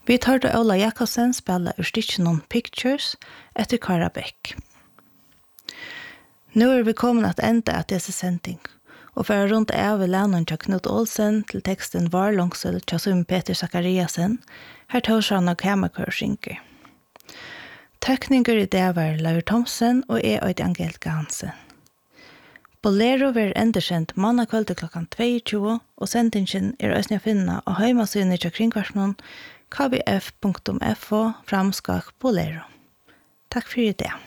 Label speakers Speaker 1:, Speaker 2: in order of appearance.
Speaker 1: Vi tar til Ola Jakobsen spela ur Stitchen Pictures etter Kara Beck. Nu vi kommet at enda at disse sending, og for rundt av i lænen til Knut Olsen til teksten Varlångsel til Sum Peter Zakariasen, her tårsene og kamerkørsynker. Tekninger i det var Laur Thomsen og Øyd Angelika Hansen. Bolero var endersendt mannakvölde klokkan 22, og sendingen øsne å finne av heimasiden til kringkvarsmån kbf.fo/bolero. Takk for det.